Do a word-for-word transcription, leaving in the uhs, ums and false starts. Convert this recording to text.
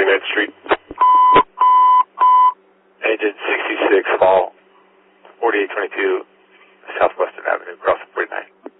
forty-ninth Street. Engine sixty-six, fall, forty-eight twenty-two, Southwestern Avenue, cross forty-nine.